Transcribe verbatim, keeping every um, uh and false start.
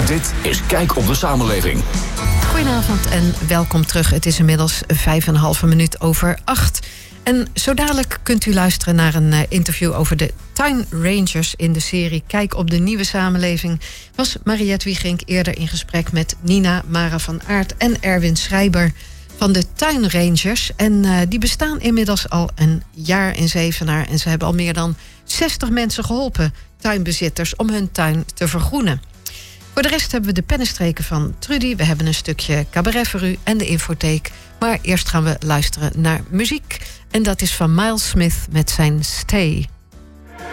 Dit is Kijk op de Samenleving. Goedenavond en welkom terug. Het is inmiddels vijf en een halve minuut over acht. En zo dadelijk kunt u luisteren naar een uh, interview over de tuinrangers in de serie Kijk op de Nieuwe Samenleving. Was Mariette Wiegink eerder in gesprek met Nina Mara van Aert en Erwin Schrijber van de tuinrangers. En uh, die bestaan inmiddels al een jaar in Zevenaar. En ze hebben al meer dan zestig mensen geholpen, tuinbezitters, om hun tuin te vergroenen. Voor de rest hebben we de pennenstreken van Trudy. We hebben een stukje cabaret voor u en de infotheek. Maar eerst gaan we luisteren naar muziek. En dat is van Miles Smith met zijn Stay.